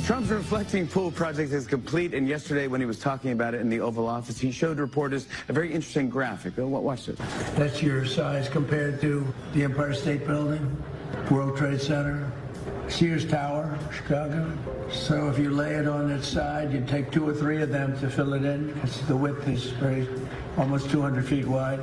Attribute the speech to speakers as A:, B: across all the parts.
A: Trump's reflecting pool project is complete, and yesterday when he was talking about it in the Oval Office, he showed reporters a very interesting graphic. Watch this.
B: That's your size compared to the Empire State Building, World Trade Center, Sears Tower, Chicago. So if you lay it on its side, you take 2 or 3 of them to fill it in, because the width is almost 200 feet wide.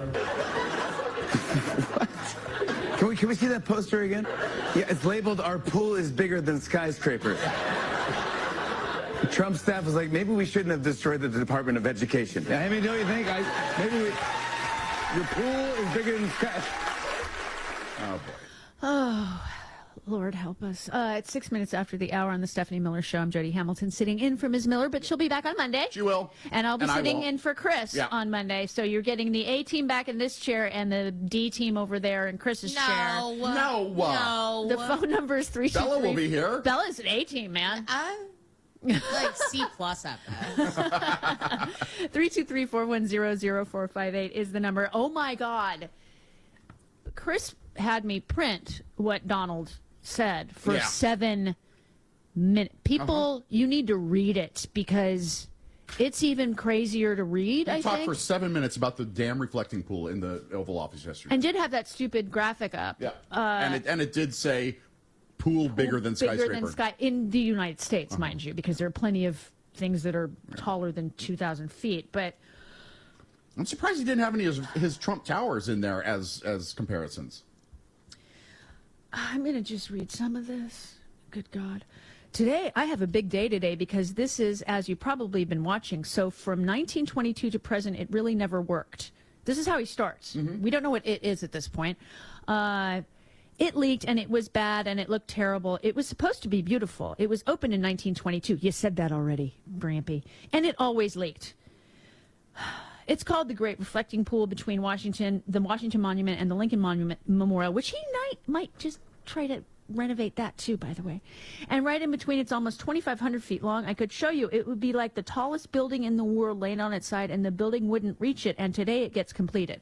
A: Can we see that poster again? Yeah, it's labeled, "Our pool is bigger than skyscrapers." The Trump staff was like, maybe we shouldn't have destroyed the Department of Education. I mean, don't you think? Your pool is bigger than skyscrapers. Oh, boy.
C: Oh, Lord help us. It's 6 minutes after the hour on the Stephanie Miller Show. I'm Jody Hamilton sitting in for Ms. Miller, but she'll be back on Monday.
D: She will.
C: And I'll be sitting in for Chris on Monday. So you're getting the A team back in this chair and the D team over there in Chris's chair.
D: No.
C: The phone number is 323.
D: Bella will be here.
C: Bella's an A team, man.
E: Like C+ at that.
C: 323-410-0458 is the number. Oh my God. Chris had me print what Donald said for 7 minutes. People, you need to read it because it's even crazier to read, I think.
D: He talked for 7 minutes about the damn reflecting pool in the Oval Office yesterday.
C: And did have that stupid graphic up.
D: Yeah. And it did say pool bigger than skyscraper.
C: Bigger than in the United States, mind you, because there are plenty of things that are taller than 2,000 feet. But
D: I'm surprised he didn't have any of his Trump Towers in there as comparisons.
C: I'm going to just read some of this. Good God. Today, I have a big day today because this is, as you probably have been watching, so from 1922 to present, it really never worked. This is how he starts. We don't know what it is at this point. It leaked, and it was bad, and it looked terrible. It was supposed to be beautiful. It was opened in 1922. You said that already, Brampy. And it always leaked. It's called the Great Reflecting Pool between the Washington Monument and the Lincoln Monument Memorial, which he might just try to renovate that too, by the way. And right in between, it's almost 2,500 feet long. I could show you. It would be like the tallest building in the world laid on its side, and the building wouldn't reach it. And today it gets completed.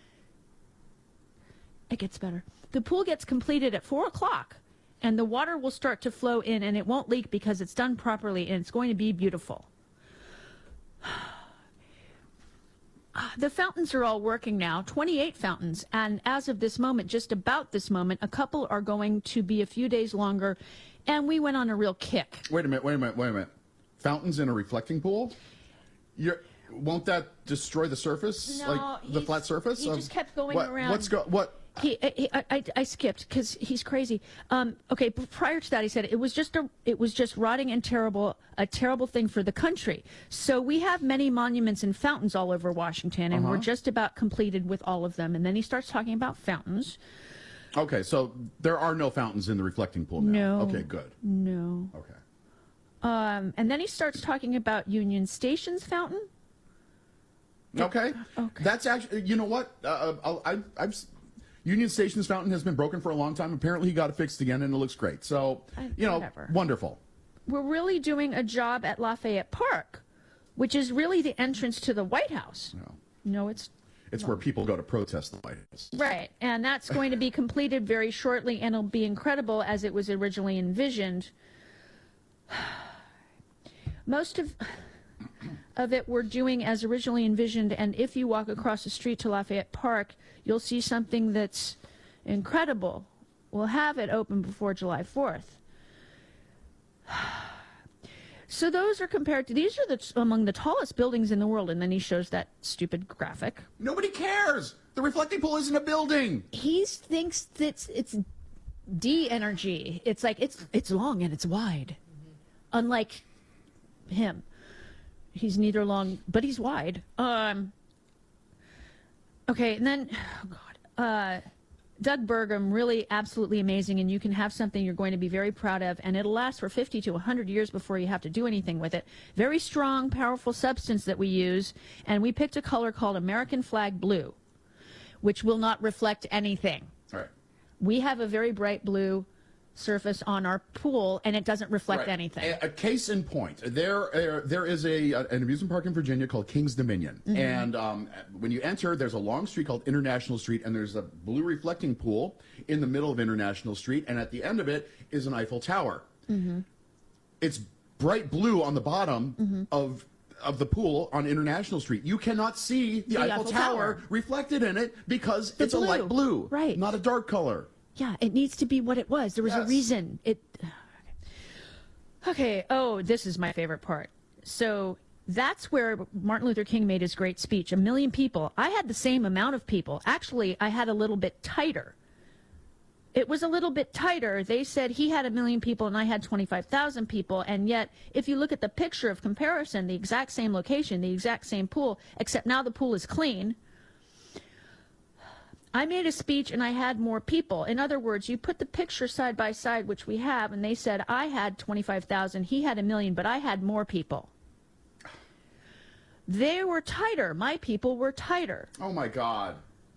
C: It gets better. The pool gets completed at 4 o'clock, and the water will start to flow in, and it won't leak because it's done properly, and it's going to be beautiful. The fountains are all working now, 28 fountains, and as of this moment, just about this moment, a couple are going to be a few days longer, and we went on a real kick.
D: Wait a minute. Fountains in a reflecting pool? Won't that destroy the surface?
C: No,
D: like the flat surface?
C: He just kept going around. I skipped because he's crazy. Okay, but prior to that, he said it was just rotting and a terrible thing for the country. So we have many monuments and fountains all over Washington, and we're just about completed with all of them. And then he starts talking about fountains.
D: Okay, so there are no fountains in the reflecting pool now.
C: No.
D: Okay, good.
C: No.
D: Okay.
C: And then he starts talking about Union Station's fountain.
D: Okay. That's actually, you know what? Union Station's fountain has been broken for a long time. Apparently he got it fixed again, and it looks great. So,
C: whatever.
D: Wonderful.
C: We're really doing a job at Lafayette Park, which is really the entrance to the White House. No, it's
D: where people go to protest the White House.
C: Right, and that's going to be completed very shortly, and it'll be incredible as it was originally envisioned. Most of it we're doing as originally envisioned, and if you walk across the street to Lafayette Park, you'll see something that's incredible. We'll have it open before July 4th. So those are compared to, these are among the tallest buildings in the world, and then he shows that stupid graphic.
D: Nobody cares! The reflecting pool isn't a building!
C: He thinks that it's D energy. It's like, it's long and it's wide. Unlike him. He's neither long, but he's wide. Okay, and then, Doug Burgum, really absolutely amazing, and you can have something you're going to be very proud of, and it'll last for 50 to 100 years before you have to do anything with it. Very strong, powerful substance that we use, and we picked a color called American Flag Blue, which will not reflect anything.
D: All right.
C: We have a very bright blue surface on our pool, and it doesn't reflect anything.
D: A case in point, there is an amusement park in Virginia called King's Dominion, and when you enter, there's a long street called International Street, and there's a blue reflecting pool in the middle of International Street, and at the end of it is an Eiffel Tower. It's bright blue on the bottom of the pool on International Street. You cannot see the Eiffel Tower reflected in it because it's a light blue,
C: right?
D: Not a dark color.
C: Yeah, it needs to be what it was. There was a reason. Okay. Oh, this is my favorite part. So that's where Martin Luther King made his great speech. 1 million people. I had the same amount of people. Actually, I had a little bit tighter. It was a little bit tighter. They said he had 1 million people and I had 25,000 people. And yet, if you look at the picture of comparison, the exact same location, the exact same pool, except now the pool is clean. I made a speech and I had more people. In other words, you put the picture side by side, which we have, and they said I had 25,000, he had 1 million, but I had more people. They were tighter. My people were tighter.
D: Oh my God.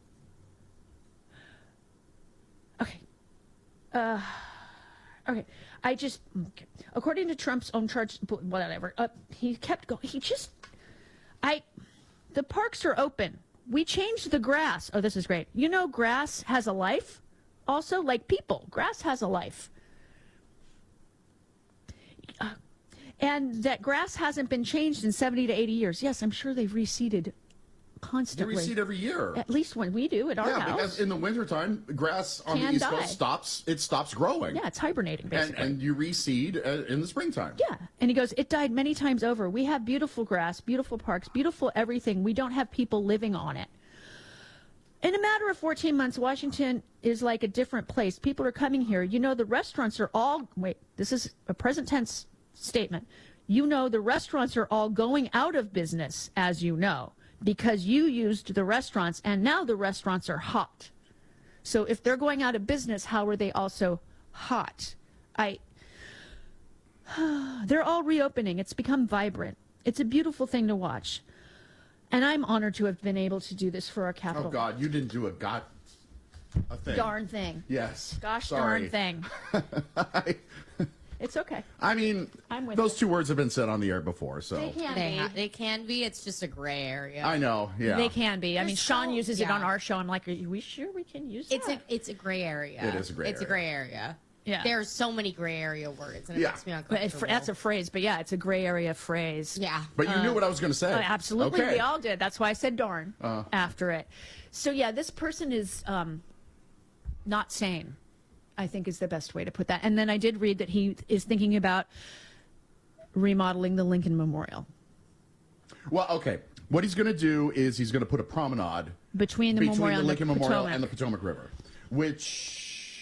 C: Okay. Okay. According to Trump's own charge, whatever, he kept going. The parks are open. We changed the grass. Oh, this is great. You know, grass has a life. Also, like people, grass has a life. And that grass hasn't been changed in 70 to 80 years. Yes, I'm sure they've reseeded constantly.
D: They reseed every year.
C: At least when we do at our house.
D: Yeah, because in the wintertime, grass on the East Coast stops growing.
C: Yeah, it's hibernating, basically.
D: And you reseed in the springtime.
C: Yeah, and he goes, it died many times over. We have beautiful grass, beautiful parks, beautiful everything. We don't have people living on it. In a matter of 14 months, Washington is like a different place. People are coming here. You know, the restaurants are all, wait, this is a present tense statement. You know, the restaurants are all going out of business, as you know, because you used the restaurants, and now the restaurants are hot. So if they're going out of business, how are they also hot? They're all reopening. It's become vibrant. It's a beautiful thing to watch. And I'm honored to have been able to do this for our capital.
D: Oh, God, you didn't do a thing.
C: Darn thing.
D: Yes.
C: Gosh
D: Sorry.
C: darn thing. It's okay.
D: I mean, those two words have been said on the air before, so.
E: They can be. It's just a gray area.
D: I know, yeah.
C: They can be. I mean, Sean uses it on our show. I'm like, are we sure we can use that?
E: It's a gray area.
D: It is a gray area.
E: It's a gray area.
C: Yeah.
E: There's so many gray area words, and it makes me uncomfortable.
C: That's a phrase, but yeah, it's a gray area phrase.
E: Yeah.
D: But you knew what I was going to say.
C: Absolutely,
D: okay.
C: We all did. That's why I said darn after it. So yeah, this person is not sane, I think is the best way to put that. And then I did read that he is thinking about remodeling the Lincoln Memorial.
D: Well, okay. What he's going to do is he's going to put a promenade
C: between the
D: Lincoln Memorial
C: Potomac.
D: and the Potomac River, which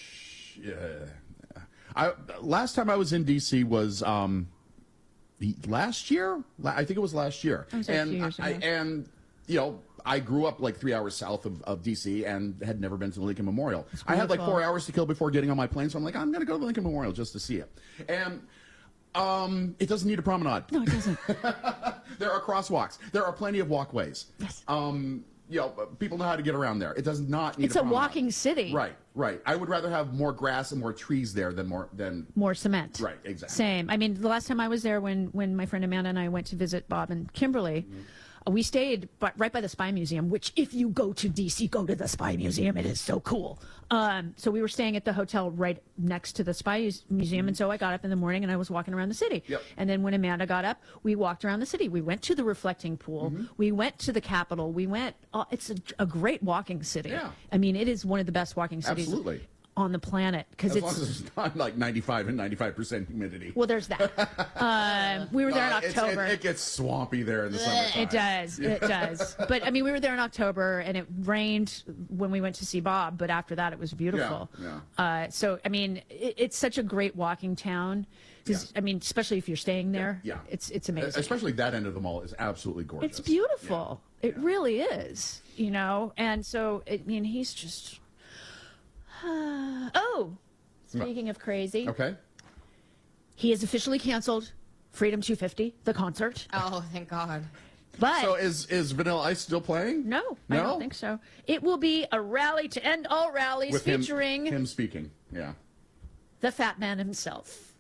D: last time I was in D.C. was last year. I think it was last year.
C: A few years ago.
D: And you know, I grew up like 3 hours south of D.C. and had never been to the Lincoln Memorial. I had like 4 hours to kill before getting on my plane, so I'm like, I'm going to go to the Lincoln Memorial just to see it. And it doesn't need a promenade.
C: No, it doesn't.
D: There are crosswalks. There are plenty of walkways.
C: Yes.
D: You know, people know how to get around there. It does not need
C: It's
D: a
C: a
D: promenade.
C: walking city.
D: Right. I would rather have more grass and more trees there than
C: more cement.
D: Right, exactly.
C: Same. I mean, the last time I was there, when my friend Amanda and I went to visit Bob and Kimberly, we stayed right by the Spy Museum, which if you go to D.C., go to the Spy Museum. It is so cool. So we were staying at the hotel right next to the Spy Museum, and so I got up in the morning and I was walking around the city.
D: Yep.
C: And then when Amanda got up, we walked around the city. We went to the reflecting pool. We went to the Capitol. We went. It's a great walking city.
D: Yeah.
C: I mean, it is one of the best walking cities.
D: Absolutely.
C: On the planet, because
D: as long as it's not like 95% humidity.
C: Well, there's that. We were there in October.
D: It gets swampy there in the summertime.
C: It does. It does. But I mean, we were there in October, and it rained when we went to see Bob. But after that, it was beautiful.
D: Yeah.
C: So I mean, it's such a great walking town. Because I mean, especially if you're staying there.
D: Yeah.
C: It's amazing.
D: Especially that end of the mall is absolutely gorgeous.
C: It's beautiful. Yeah. It really is. You know, and so I mean, he's just. Speaking of crazy.
D: Okay.
C: He has officially canceled Freedom 250, the concert.
E: Oh, thank God.
C: But
D: so is Vanilla Ice still playing?
C: No, I don't think so. It will be a rally to end all rallies
D: with
C: featuring
D: him speaking. Yeah.
C: The Fat Man himself.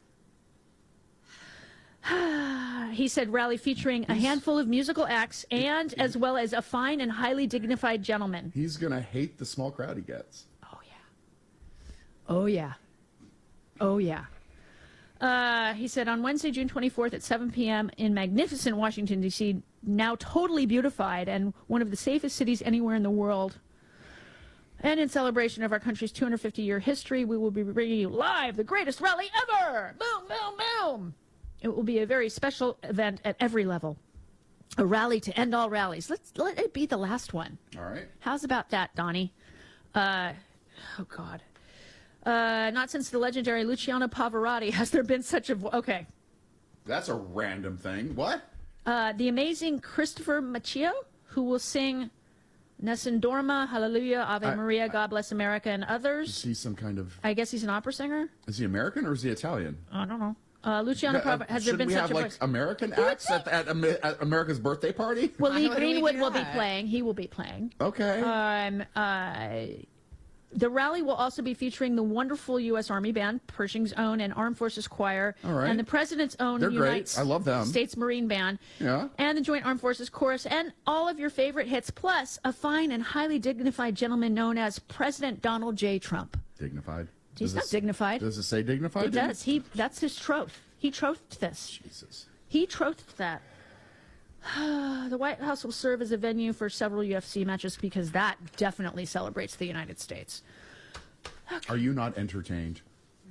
C: He said rally featuring a handful of musical acts and as well as a fine and highly dignified gentleman.
D: He's going to hate the small crowd he gets.
C: Oh, yeah. Oh, yeah. He said on Wednesday, June 24th at 7 p.m. in magnificent Washington, D.C., now totally beautified and one of the safest cities anywhere in the world. And in celebration of our country's 250-year history, we will be bringing you live the greatest rally ever. Boom, boom, boom. It will be a very special event at every level. A rally to end all rallies. Let it be the last one.
D: All right.
C: How's about that, Donnie? Oh, God. Not since the legendary Luciano Pavarotti has there been such a... Okay.
D: That's a random thing. What?
C: The amazing Christopher Machio, who will sing Nessun Dorma, Hallelujah, Ave Maria, God Bless America, and others.
D: Is he some kind of...
C: I guess he's an opera singer.
D: Is he American or is he Italian?
C: I don't know. Luciano Pavarotti, has there been such a...
D: Shouldn't we have, like, American acts at America's birthday party?
C: Well, Lee Greenwood will be playing. He will be playing.
D: Okay.
C: The rally will also be featuring the wonderful U.S. Army Band, Pershing's own, and Armed Forces Choir, and the President's own United States Marine Band, and the Joint Armed Forces Chorus, and all of your favorite hits, plus a fine and highly dignified gentleman known as President Donald J. Trump.
D: Dignified?
C: He's not dignified.
D: Does it say dignified?
C: It does. That's his troth. He trothed this.
D: Jesus.
C: He trothed that. The White House will serve as a venue for several UFC matches because that definitely celebrates the United States.
D: Okay. Are you not entertained?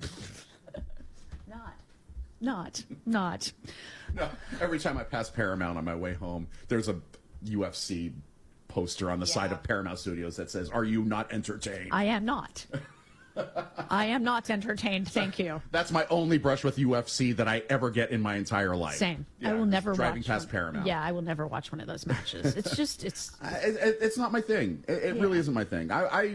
C: Not.
D: No. Every time I pass Paramount on my way home, there's a UFC poster on the side of Paramount Studios that says, "Are you not entertained?"
C: I am not. I am not entertained, thank you.
D: That's my only brush with UFC that I ever get in my entire life.
C: Same.
D: Yeah,
C: I will never
D: driving past Paramount.
C: Yeah, I will never watch one of those matches. It's just,
D: it's not my thing. It really isn't my thing.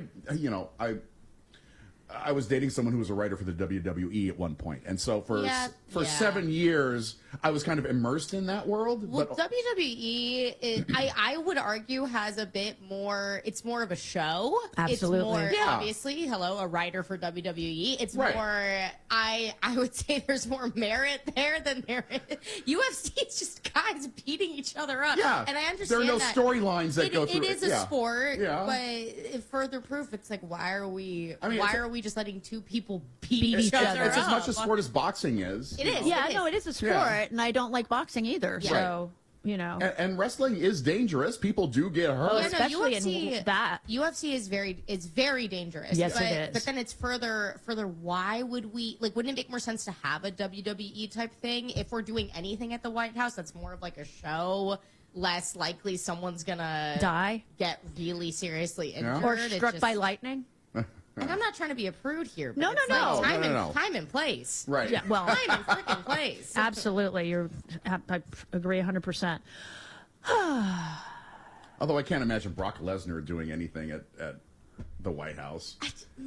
D: I was dating someone who was a writer for the WWE at one point, and so for 7 years, I was kind of immersed in that world.
E: Well, WWE, I would argue, has a bit more. It's more of a show.
C: Absolutely.
E: It's more, obviously, a writer for WWE. It's more. I would say there's more merit there than merit. UFC is just guys beating each other up.
D: Yeah,
E: and I understand
D: there are no storylines that go through.
E: It is a sport, but further proof, it's like why are we just letting two people beat each other up?
D: It's as much a sport as boxing is.
E: It is.
C: Yeah, no, it is a sport, and I don't like boxing either. Yeah. So,
D: and wrestling is dangerous. People do get hurt,
C: especially in that.
E: UFC is very dangerous.
C: Yes, it is.
E: But then it's further. Why would we wouldn't it make more sense to have a WWE type thing if we're doing anything at the White House? That's more of like a show. Less likely someone's gonna
C: die,
E: get really seriously injured,
C: or struck by lightning.
E: And I'm not trying to be a prude here. But
C: No.
E: Time and place.
D: Right.
C: Yeah, well,
E: time and freaking place.
C: Absolutely. I agree 100%.
D: Although I can't imagine Brock Lesnar doing anything at the White House.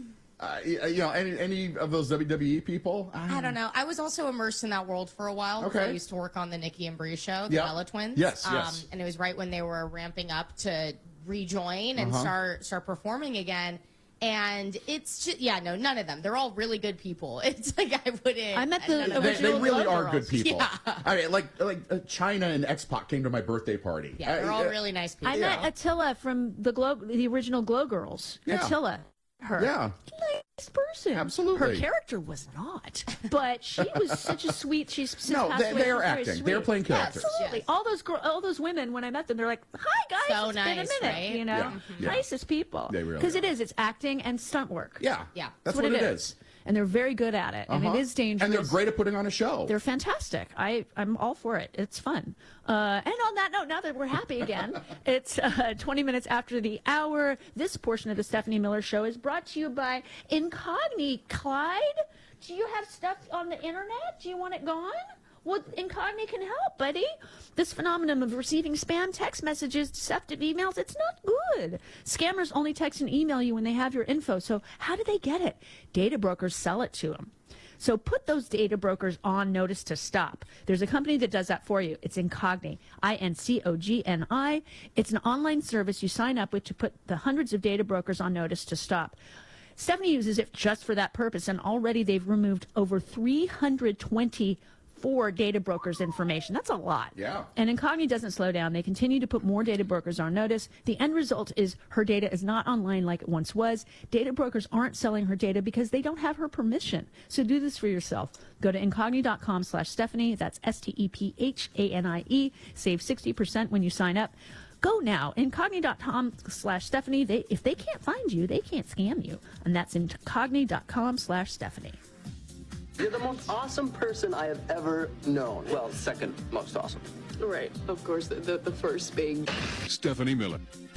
D: Any of those WWE people?
E: I don't know. I was also immersed in that world for a while.
D: Okay.
E: I used to work on the Nikki and Brie show, the Bella Twins.
D: Yes.
E: And it was right when they were ramping up to rejoin and start performing again. And it's just, none of them. They're all really good people. It's like I wouldn't.
C: I met the
D: they really are good people.
E: Yeah.
D: I mean, like China and X-Pac came to my birthday party.
E: Yeah, they're all really nice people.
C: I met Attila from the original Glow Girls.
D: Yeah.
C: Attila. Her.
D: Yeah.
C: Nice person.
D: Absolutely.
C: Her character was not, but she was such a sweet. They
D: are acting. They're playing characters.
C: Absolutely. Yes. All those women. When I met them, they're like, "Hi guys,
E: so
C: it's
E: nice,
C: been a minute."
E: right?
C: Nicest people.
D: They really
C: because it's acting and stunt work.
D: Yeah. That's what it is.
C: And they're very good at it, and it is dangerous.
D: And they're great at putting on a show.
C: They're fantastic. I'm all for it. It's fun. And on that note, now that we're happy again, it's 20 minutes after the hour. This portion of the Stephanie Miller Show is brought to you by Incogni. Clyde, do you have stuff on the internet? Do you want it gone? Well, Incogni can help, buddy. This phenomenon of receiving spam text messages, deceptive emails, it's not good. Scammers only text and email you when they have your info. So how do they get it? Data brokers sell it to them. So put those data brokers on notice to stop. There's a company that does that for you. It's Incogni, Incogni. It's an online service you sign up with to put the hundreds of data brokers on notice to stop. Stephanie uses it just for that purpose, and already they've removed over 320 for data brokers' information. That's a lot.
D: Yeah.
C: And Incogni doesn't slow down. They continue to put more data brokers on notice. The end result is her data is not online like it once was. Data brokers aren't selling her data because they don't have her permission. So do this for yourself. Go to Incogni.com/Stephanie. That's STEPHANIE. Save 60% when you sign up. Go now, Incogni.com/Stephanie. If they can't find you, they can't scam you. And that's Incogni.com/Stephanie.
F: You're the most awesome person I have ever known. Well, second most awesome.
G: Right. Of course, the first being
H: Stephanie Miller.